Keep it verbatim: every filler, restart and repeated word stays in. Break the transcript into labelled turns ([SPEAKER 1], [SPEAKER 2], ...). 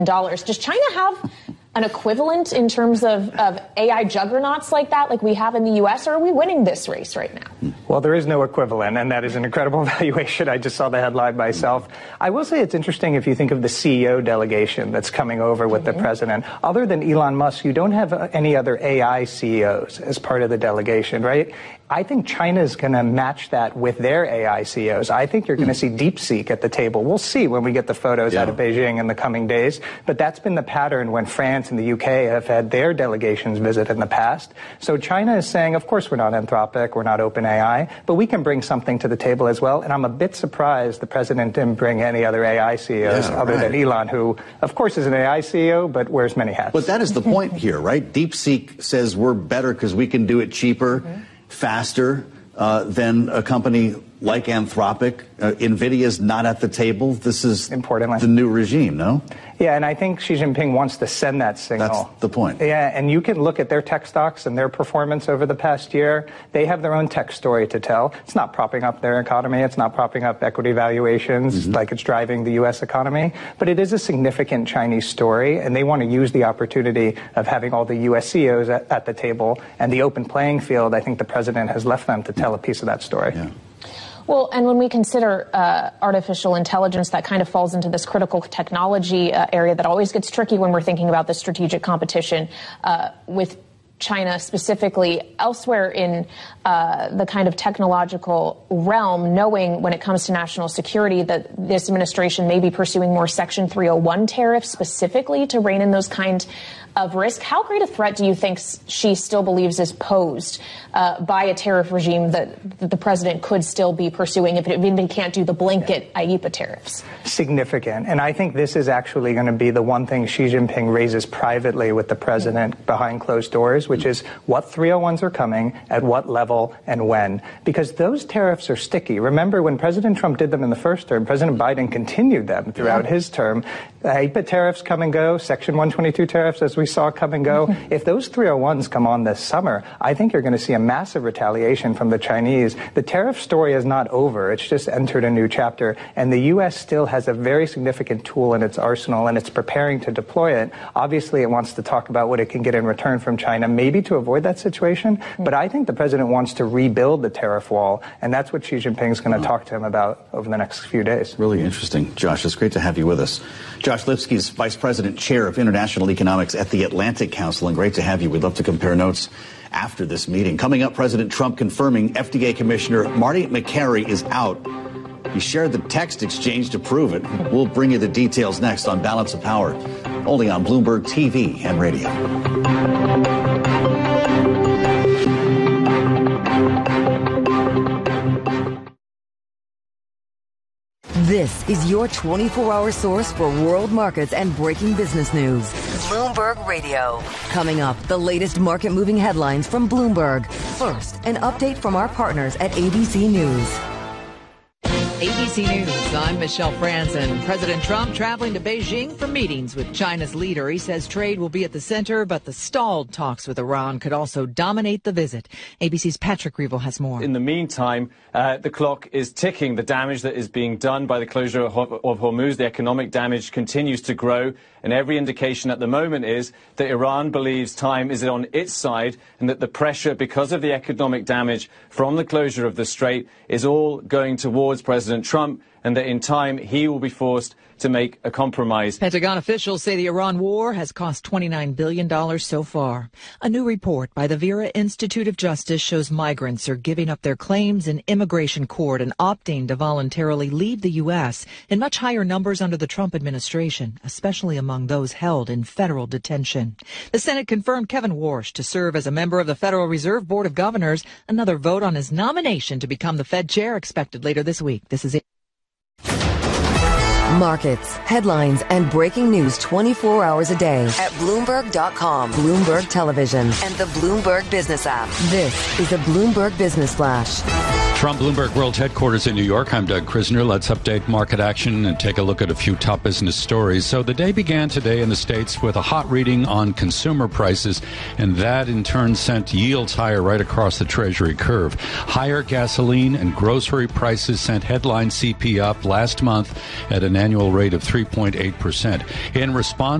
[SPEAKER 1] dollars. Does China have an equivalent in terms of, of A I juggernauts like that, like we have in the U S, or are we winning this race right now?
[SPEAKER 2] Well, there is no equivalent, and that is an incredible valuation. I just saw the headline myself. I will say it's interesting if you think of the C E O delegation that's coming over with mm-hmm. the president. Other than Elon Musk, you don't have any other A I C E Os as part of the delegation, right? I think China is going to match that with their A I C E Os. I think you're going to see DeepSeek at the table. We'll see when we get the photos yeah. out of Beijing in the coming days. But that's been the pattern when France and the U K have had their delegations visit in the past. So China is saying, of course, we're not Anthropic, we're not OpenAI, but we can bring something to the table as well. And I'm a bit surprised the president didn't bring any other A I C E Os yeah, other right. than Elon, who, of course, is an A I C E O, but wears many hats.
[SPEAKER 3] But that is the point here, right? DeepSeek says we're better because we can do it cheaper. Mm-hmm. faster uh, than a company like Anthropic. Uh, NVIDIA's not at the table. This is
[SPEAKER 2] Importantly.
[SPEAKER 3] the new regime, no?
[SPEAKER 2] Yeah, and I think Xi Jinping wants to send that signal.
[SPEAKER 3] That's the point.
[SPEAKER 2] Yeah, and you can look at their tech stocks and their performance over the past year. They have their own tech story to tell. It's not propping up their economy. It's not propping up equity valuations mm-hmm. like it's driving the U S economy. But it is a significant Chinese story, and they want to use the opportunity of having all the U S C E Os at, at the table and the open playing field. I think the president has left them to tell a piece of that story.
[SPEAKER 3] Yeah.
[SPEAKER 1] Well, and when we consider uh, artificial intelligence, that kind of falls into this critical technology uh, area that always gets tricky when we're thinking about the strategic competition uh, with China specifically. Elsewhere in uh, the kind of technological realm, knowing when it comes to national security that this administration may be pursuing more Section three oh one tariffs specifically to rein in those kind of risk. How great a threat do you think she still believes is posed uh, by a tariff regime that, that the president could still be pursuing if it even can't do the blanket I E P A tariffs?
[SPEAKER 2] Significant. And I think this is actually going to be the one thing Xi Jinping raises privately with the president mm-hmm. behind closed doors, which is what three oh ones are coming, at what level, and when. Because those tariffs are sticky. Remember, when President Trump did them in the first term, President Biden continued them throughout yeah. his term. I E P A tariffs come and go, Section one twenty-two tariffs, as we saw, come and go. Mm-hmm. If those three oh ones come on this summer, I think you're going to see a massive retaliation from the Chinese. The tariff story is not over. It's just entered a new chapter. And the U S still has a very significant tool in its arsenal, and it's preparing to deploy it. Obviously, it wants to talk about what it can get in return from China, maybe to avoid that situation. Mm-hmm. But I think the president wants to rebuild the tariff wall, and that's what Xi Jinping is going to oh. talk to him about over the next few days.
[SPEAKER 3] Really interesting. Josh, it's great to have you with us. Josh Lipsky is Vice President, Chair of International Economics at the Atlantic Council, and great to have you. We'd love to compare notes after this meeting. Coming up, President Trump confirming F D A Commissioner Marty Makary is out. He shared the text exchange to prove it. We'll bring you the details next on Balance of Power, only on Bloomberg T V and radio.
[SPEAKER 4] This is your twenty-four hour source for world markets and breaking business news. Bloomberg Radio. Coming up, the latest market-moving headlines from Bloomberg. First, an update from our partners at A B C News.
[SPEAKER 5] A B C News, I'm Michelle Franzen. President Trump traveling to Beijing for meetings with China's leader. He says trade will be at the center, but the stalled talks with Iran could also dominate the visit. A B C's Patrick Reevell has more.
[SPEAKER 6] In the meantime, uh, the clock is ticking. The damage that is being done by the closure of, of Hormuz, the economic damage continues to grow. And every indication at the moment is that Iran believes time is on its side and that the pressure because of the economic damage from the closure of the strait is all going towards President Trump, and that in time he will be forced to make a compromise.
[SPEAKER 5] Pentagon officials say the Iran war has cost twenty-nine billion dollars so far. A new report by the Vera Institute of Justice shows migrants are giving up their claims in immigration court and opting to voluntarily leave the U S in much higher numbers under the Trump administration, especially among those held in federal detention. The Senate confirmed Kevin Warsh to serve as a member of the Federal Reserve Board of Governors. Another vote on his nomination to become the Fed chair expected later this week. This is it.
[SPEAKER 4] Markets, headlines, and breaking news twenty-four hours a day at Bloomberg dot com, Bloomberg Television, and the Bloomberg Business app. This is a Bloomberg Business Flash.
[SPEAKER 7] From Bloomberg World Headquarters in New York, I'm Doug Krisner. Let's update market action and take a look at a few top business stories. So the day began today in the States with a hot reading on consumer prices, and that in turn sent yields higher right across the Treasury curve. Higher gasoline and grocery prices sent headline C P I up last month at an annual rate of three point eight percent. In response,